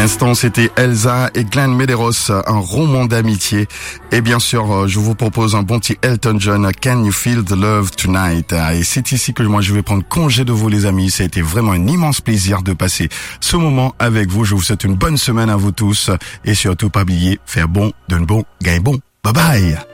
l'instant, c'était Elsa et Glenn Medeiros, un roman d'amitié. Et bien sûr, je vous propose un bon petit Elton John, Can You Feel the Love Tonight? Et c'est ici que moi je vais prendre congé de vous les amis. Ça a été vraiment un immense plaisir de passer ce moment avec vous. Je vous souhaite une bonne semaine à vous tous. Et surtout, pas oublier, faire bon, donne bon, gagne bon. Bye bye!